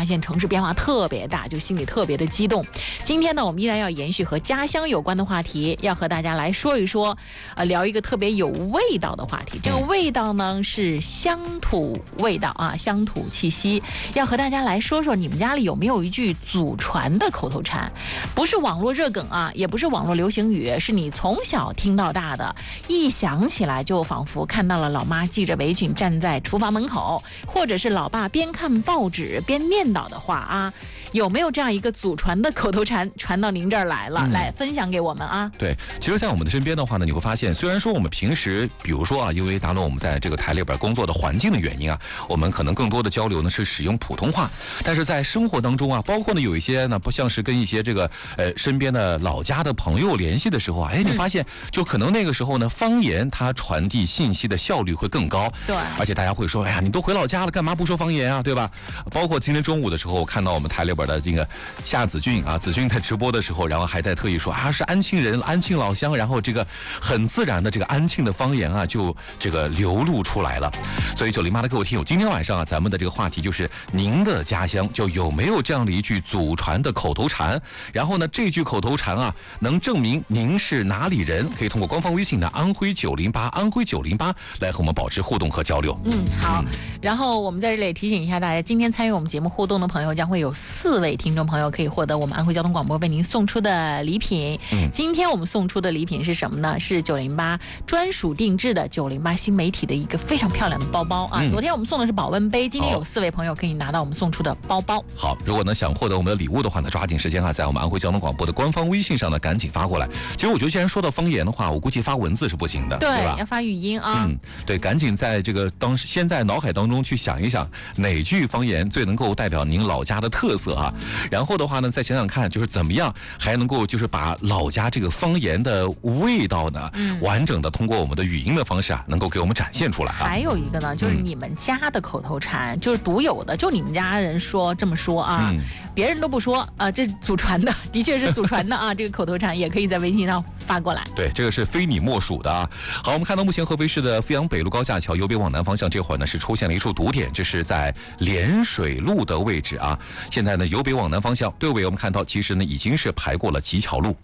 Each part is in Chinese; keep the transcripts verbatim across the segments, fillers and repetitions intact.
现城市变化特别大，就心里特别的激动。今天呢，我们依然要延续和家乡有关的话题，要和大家来说一说，呃，聊一个特别有味道的话题。这个味道呢是乡土味道啊，乡土气息。要和大家来说说，你们家里有没有一句祖传的口头禅？不是网络热梗啊，也不是网络流行语，是你从小听到大的，一想起来就仿佛看到了老妈系着围裙站在厨房门口，或者是老爸边看报纸边念叨的话啊。有没有这样一个祖传的口头禅传到您这儿来了、嗯、来分享给我们啊？ 对，其实在我们的身边的话呢，你会发现虽然说我们平时比如说啊，因为达伦我们在这个台里边工作的环境的原因啊，我们可能更多的交流呢是使用普通话，但是在生活当中啊，包括呢有一些呢不像是跟一些这个呃身边的老家的朋友联系的时候啊，哎，你发现就可能那个时候呢方言它传递信息的效率会更高， 对， 而且大家会说，哎呀，你都回老家了，干嘛不说方言啊，对吧？包括今天中午的时候，我看到我们台里边的这个夏子俊啊，子俊在直播的时候，然后还在特意说啊是安庆人，安庆老乡，然后这个很自然的这个安庆的方言啊就这个流露出来了。所以九零八的各位听友，今天晚上啊咱们的这个话题就是您的家乡就有没有这样的一句祖传的口头禅？然后呢这句口头禅啊能证明您是哪里人？可以通过官方微信的安徽九零八安徽九零八来和我们保持互动和交流。 嗯，好。嗯、然后我们在这里提醒一下大家，今天参与我们节目互动的朋友将会有四位听众朋友可以获得我们安徽交通广播为您送出的礼品。嗯，今天我们送出的礼品是什么呢？是九零八专属定制的九零八新媒体的一个非常漂亮的包包啊。嗯、昨天我们送的是保温杯，今天有四位朋友可以拿到我们送出的包包。 好，如果呢想获得我们的礼物的话呢，抓紧时间啊，在我们安徽交通广播的官方微信上呢赶紧发过来。其实我觉得既然说到方言的话，我估计发文字是不行的， 对， 对吧？ 要发语音啊。 嗯，对，赶紧在这个当时先在脑海当中去想一想哪句方言最能够代表您老家的特色啊，然后的话呢再想想看，就是怎么样还能够就是把老家这个方言的味道呢，嗯、完整的通过我们的语音的方式啊，能够给我们展现出来啊。 还有一个呢，就是你们家的口头禅，嗯、就是独有的，就你们家人说这么说啊，嗯、别人都不说啊、呃，这是祖传的，的确是祖传的啊。这个口头禅也可以在微信上发过来。 对，这个是非你莫属的啊。好，我们看到目前合肥市的阜阳北路高架桥由北往南方向，这会儿呢是出现了一处堵点，这是在涟水路的位置啊。现在呢由北往南方向，对尾我们看到其实呢已经是排过了吉桥路。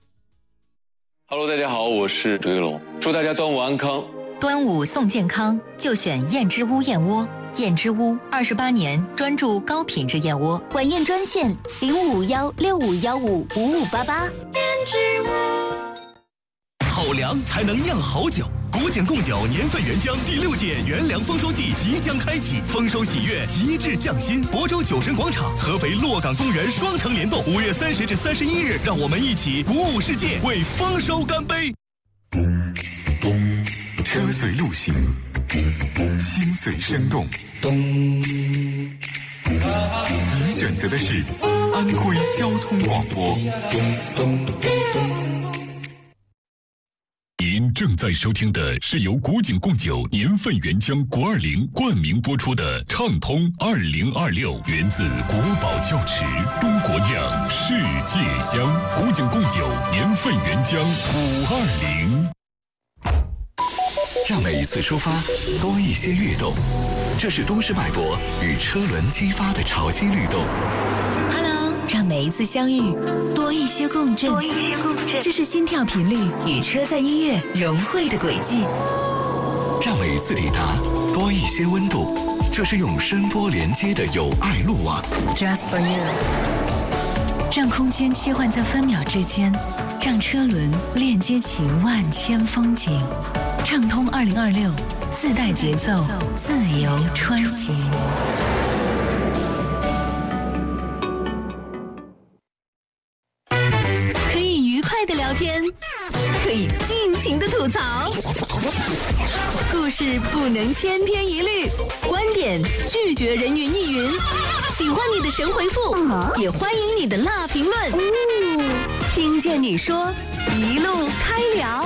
Hello， 大家好，我是周一龙，祝大家端午安康。 端午送健康，就选燕之屋燕窝。燕之屋二十八年专注高品质燕窝， 晚宴专线零五幺六五幺五五五八八。燕之屋， 好粮才能酿好酒。古井贡酒年份原浆第六届原粮丰收季即将开启，丰收喜悦，极致匠心。亳州酒神广场、合肥洛港公园双城联动，五月三十至三十一日，让我们一起鼓舞世界，为丰收干杯！ 车随路行，心随生动。您选择的是安徽交通广播。 您正在收听的是由古井贡酒年份原浆国二零冠名播出的畅通二零二六，源自国宝窖池，中国酿，世界香。古井贡酒年份原浆五二零。 让每一次出发多一些跃动，这是都市脉搏与车轮激发的潮汐律动。 Hello， 让每一次相遇多一些共振，多一些共振，这是心跳频率与车载音乐融汇的轨迹。 让每一次抵达多一些温度，这是用声波连接的友爱路网。 Just for you， 让空间切换在分秒之间，让车轮链接起万千风景。畅通二零二六，自带节奏，自由穿行。可以愉快的聊天，可以尽情的吐槽，故事不能千篇一律，观点拒绝人云亦云。喜欢你的神回复，嗯、也欢迎你的辣评论。嗯、听见你说，一路开聊。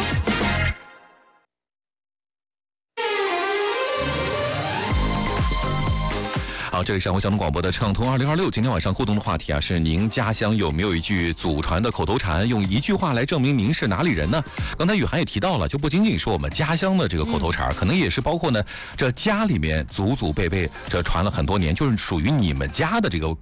好，这里是安徽交通广播的畅通二零二六。今天晚上互动的话题啊，是您家乡有没有一句祖传的口头禅，用一句话来证明您是哪里人呢？刚才雨涵也提到了，就不仅仅是我们家乡的这个口头禅，嗯、可能也是包括呢，这家里面祖祖辈辈这传了很多年，就是属于你们家的这个